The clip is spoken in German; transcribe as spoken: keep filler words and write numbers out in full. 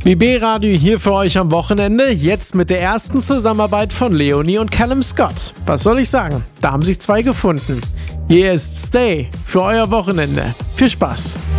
B B-Radio hier für euch am Wochenende, jetzt mit der ersten Zusammenarbeit von Leonie und Callum Scott. Was soll ich sagen? Da haben sich zwei gefunden. Hier ist Stay für euer Wochenende. Viel Spaß!